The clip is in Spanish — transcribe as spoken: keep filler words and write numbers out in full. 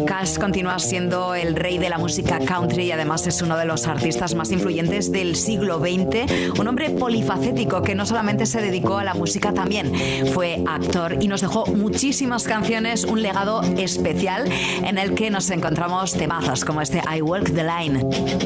Cash continúa siendo el rey de la música country y además es uno de los artistas más influyentes del siglo veinte. Un hombre polifacético que no solamente se dedicó a la música, también fue actor y nos dejó muchísimas canciones, un legado especial en el que nos encontramos temazos como este I Walk the Line.